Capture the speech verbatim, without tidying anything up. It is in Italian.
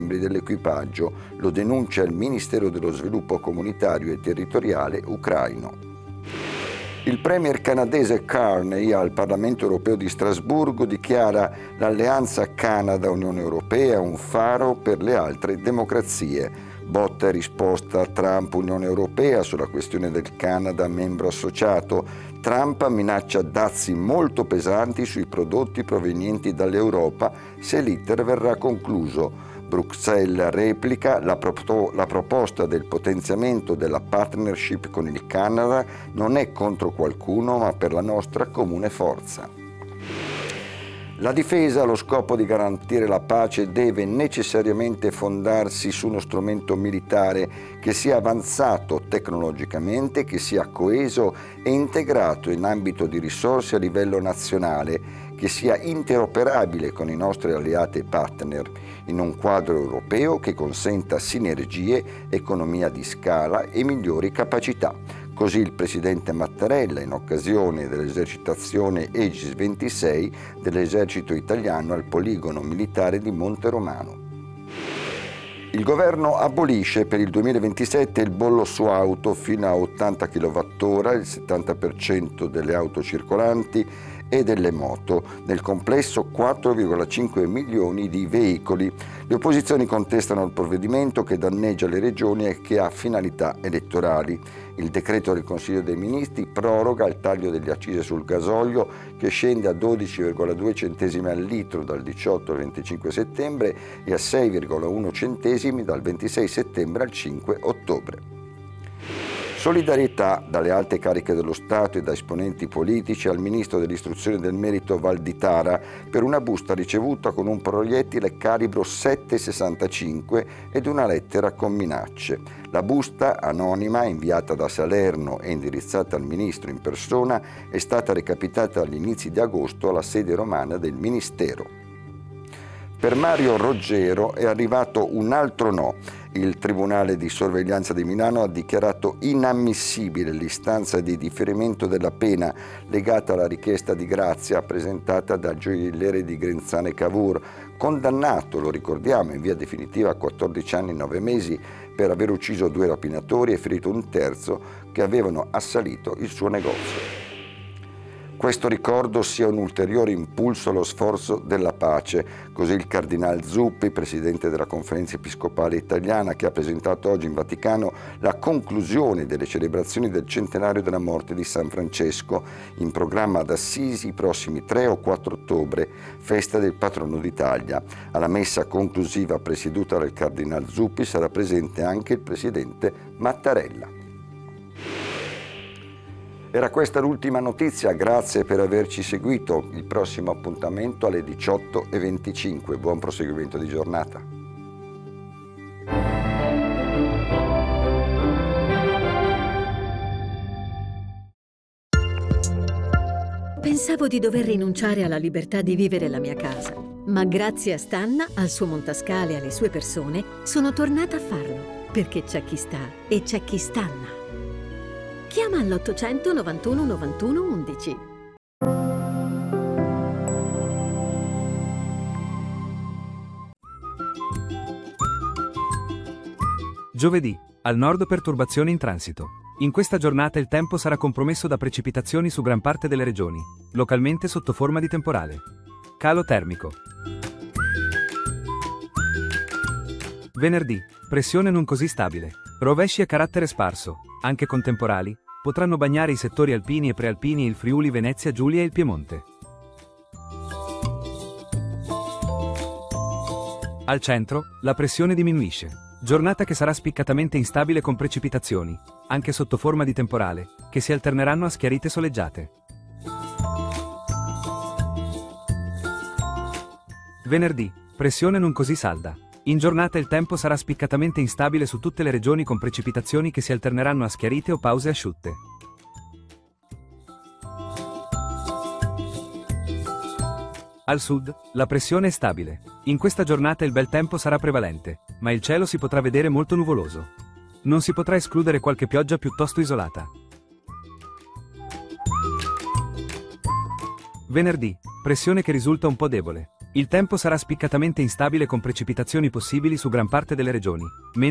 membri dell'equipaggio, lo denuncia il Ministero dello Sviluppo Comunitario e Territoriale ucraino. Il premier canadese Carney al Parlamento europeo di Strasburgo dichiara l'alleanza Canada-Unione Europea un faro per le altre democrazie. Botta e risposta Trump-Unione Europea sulla questione del Canada membro associato. Trump minaccia dazi molto pesanti sui prodotti provenienti dall'Europa se l'iter verrà concluso. Bruxelles replica la, pro- la proposta del potenziamento della partnership con il Canada non è contro qualcuno ma per la nostra comune forza. La difesa, allo scopo di garantire la pace, deve necessariamente fondarsi su uno strumento militare che sia avanzato tecnologicamente, che sia coeso e integrato in ambito di risorse a livello nazionale, che sia interoperabile con i nostri alleati e partner, in un quadro europeo che consenta sinergie, economia di scala e migliori capacità. Così il presidente Mattarella in occasione dell'esercitazione Aegis ventisei dell'esercito italiano al poligono militare di Monte Romano. Il governo abolisce per il duemilaventisette il bollo su auto fino a ottanta chilowattora, il settanta per cento delle auto circolanti e delle moto, nel complesso quattro virgola cinque milioni di veicoli. Le opposizioni contestano il provvedimento che danneggia le regioni e che ha finalità elettorali. Il decreto del Consiglio dei Ministri proroga il taglio delle accise sul gasolio che scende a dodici virgola due centesimi al litro dal diciotto al venticinque settembre e a sei virgola uno centesimi dal ventisei settembre al cinque ottobre. Solidarietà dalle alte cariche dello Stato e da esponenti politici al ministro dell'istruzione e del merito Valditara per una busta ricevuta con un proiettile calibro sette virgola sessantacinque ed una lettera con minacce. La busta, anonima, inviata da Salerno e indirizzata al ministro in persona, è stata recapitata agli inizi di agosto alla sede romana del Ministero. Per Mario Roggero è arrivato un altro no. Il Tribunale di Sorveglianza di Milano ha dichiarato inammissibile l'istanza di differimento della pena legata alla richiesta di grazia presentata dal gioielliere di Grenzane Cavour, condannato, lo ricordiamo, in via definitiva a quattordici anni e nove mesi per aver ucciso due rapinatori e ferito un terzo che avevano assalito il suo negozio. Questo ricordo sia un ulteriore impulso allo sforzo della pace, così il cardinal Zuppi, presidente della Conferenza Episcopale Italiana, che ha presentato oggi in Vaticano la conclusione delle celebrazioni del centenario della morte di San Francesco, in programma ad Assisi i prossimi tre o quattro ottobre, festa del patrono d'Italia. Alla messa conclusiva presieduta dal cardinal Zuppi sarà presente anche il presidente Mattarella. Era questa l'ultima notizia, grazie per averci seguito. Il prossimo appuntamento alle diciotto e venticinque. Buon proseguimento di giornata. Pensavo di dover rinunciare alla libertà di vivere la mia casa, ma grazie a Stanna, al suo montascale e alle sue persone, sono tornata a farlo, perché c'è chi sta e c'è chi stanna. Chiama all'ottocento novantuno novantuno undici. Giovedì, al nord perturbazioni in transito. In questa giornata il tempo sarà compromesso da precipitazioni su gran parte delle regioni, localmente sotto forma di temporale. Calo termico. Venerdì, pressione non così stabile. Rovesci a carattere sparso, anche con temporali, potranno bagnare i settori alpini e prealpini e il Friuli Venezia Giulia e il Piemonte. Al centro, la pressione diminuisce. Giornata che sarà spiccatamente instabile con precipitazioni, anche sotto forma di temporale, che si alterneranno a schiarite soleggiate. Venerdì, pressione non così salda. In giornata il tempo sarà spiccatamente instabile su tutte le regioni con precipitazioni che si alterneranno a schiarite o pause asciutte. Al sud, la pressione è stabile. In questa giornata il bel tempo sarà prevalente, ma il cielo si potrà vedere molto nuvoloso. Non si potrà escludere qualche pioggia piuttosto isolata. Venerdì, pressione che risulta un po' debole. Il tempo sarà spiccatamente instabile con precipitazioni possibili su gran parte delle regioni, mentre